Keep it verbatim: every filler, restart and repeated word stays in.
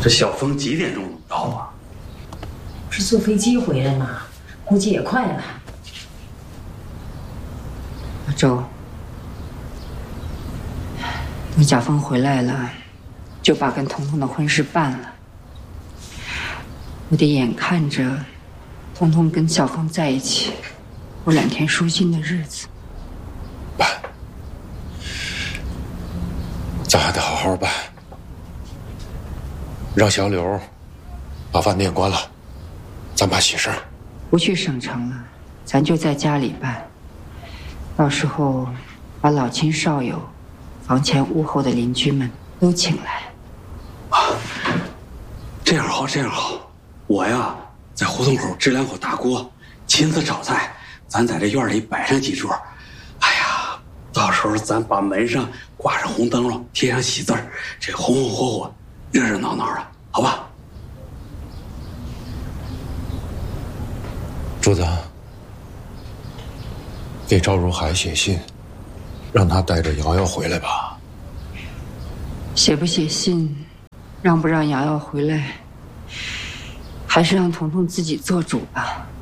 这小峰几点钟能到啊？ 是坐飞机回来吗？估计也快了。 阿周，等小峰回来了，就把跟彤彤的婚事办了。我得眼看着彤彤跟小峰在一起，过两天舒心的日子。 办，咱还得好好办。让小柳把饭店关了，咱办喜事儿。 不去省城了，咱就在家里办。到时候把老亲少友、房前屋后的邻居们都请来。 啊，这样好，这样好。我呀，在胡同口支两口大锅，亲自炒菜，咱在这院里摆上几桌。哎呀，到时候咱把门上挂上红灯笼，贴上喜字儿，这红红火火，热热闹闹的，好吧？ 主子，给赵如海写信，让他带着瑶瑶回来吧。 写不写信，让不让瑶瑶回来，还是让彤彤自己做主吧。